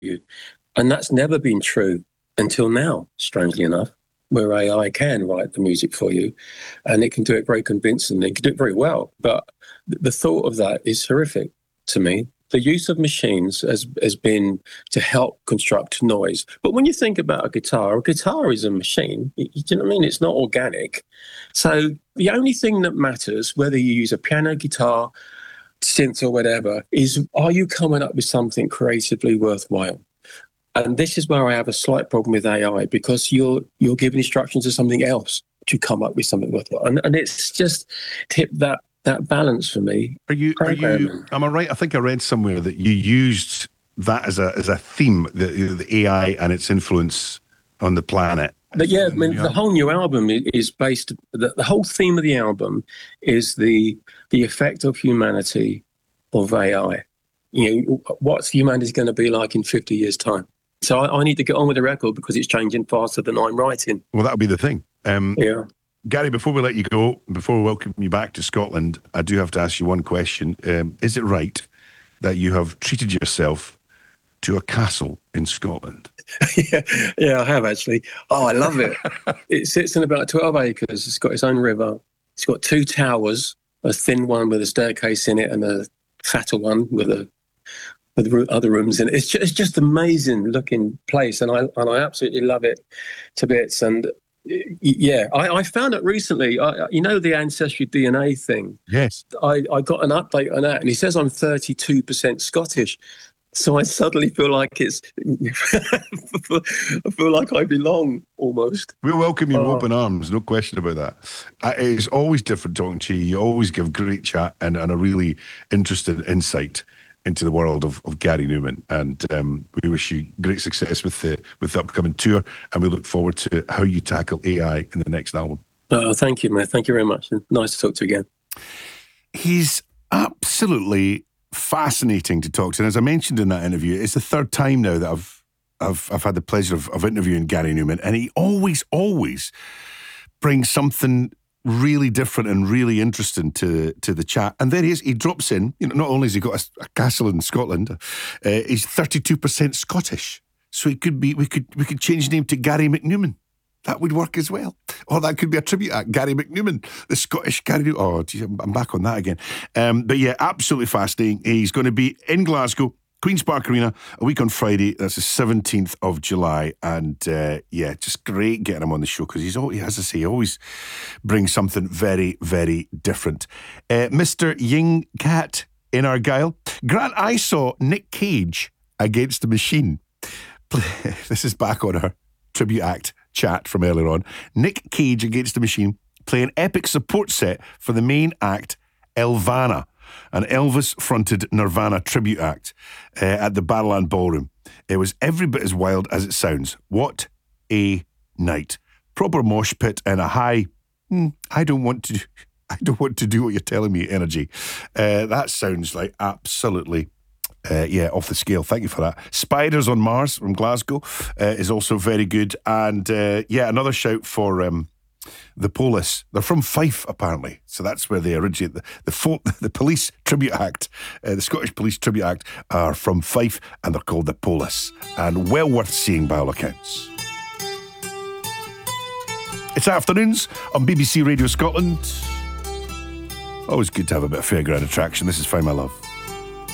you. And that's never been true until now, strangely enough, where AI can write the music for you, and it can do it very convincingly. It can do it very well. But the thought of that is horrific to me. The use of machines has been to help construct noise. But when you think about a guitar is a machine. You know what I mean? It's not organic. So the only thing that matters, whether you use a piano, guitar, synth or whatever, is are you coming up with something creatively worthwhile? And this is where I have a slight problem with AI, because you're giving instructions to something else to come up with something worthwhile. And it's just hit that balance for me. Are you? Am I right? I think I read somewhere that you used that as a theme, the AI and its influence on the planet. But yeah, I mean, the whole new album is based. The whole theme of the album is the effect of humanity of AI. You know, what's humanity going to be like in 50 years' time? So I need to get on with the record because it's changing faster than I'm writing. Well, that'll be the thing. Yeah. Gary, before we let you go, before we welcome you back to Scotland, I do have to ask you one question. Is it right that you have treated yourself to a castle in Scotland? Yeah, I have actually. Oh, I love it. It sits in about 12 acres. It's got its own river. It's got 2 towers, a thin one with a staircase in it and a fatter one with other rooms in it. It's just amazing looking place, and I absolutely love it to bits. And yeah, I found it recently. You know the Ancestry DNA thing? Yes. I got an update on that, and he says I'm 32% Scottish. So I suddenly feel like I feel like I belong almost. We'll welcome you with open arms, no question about that. It's always different talking to you. You always give great chat and a really interesting insight into the world of Gary Numan. And we wish you great success with the upcoming tour, and we look forward to how you tackle AI in the next album. Thank you, man. Thank you very much. Nice to talk to you again. He's absolutely fascinating to talk to. And as I mentioned in that interview, it's the 3rd time now that I've had the pleasure of interviewing Gary Numan, and he always brings something really different and really interesting to the chat. And there he is. He drops in. You know, not only has he got a castle in Scotland, he's 32% Scottish. So we could change his name to Gary McNewman. That would work as well. Or that could be a tribute act, Gary McNewman, the Scottish Gary Newman. Oh, geez, I'm back on that again. But yeah, absolutely fascinating. He's going to be in Glasgow, Queen's Park Arena, a week on Friday. That's the 17th of July. And yeah, just great getting him on the show, because he always brings something very, very different. Mr. Ying Cat in Argyll. Grant, I saw Nick Cage against the Machine. This is back on our tribute act chat from earlier on. Nick Cage against the Machine play an epic support set for the main act, Elvana, an Elvis-fronted Nirvana tribute act at the Barrowland Ballroom. It was every bit as wild as it sounds. What a night. Proper mosh pit and a high, I don't want to do what you're telling me energy. That sounds like absolutely off the scale. Thank you for that. Spiders on Mars from Glasgow is also very good. And another shout for the Police. They're from Fife, apparently. So that's where they originate. The police tribute act, the Scottish Police Tribute Act, are from Fife, and they're called the Police. And well worth seeing by all accounts. It's afternoons on BBC Radio Scotland. Always good to have a bit of fairground attraction. This is Find My Love.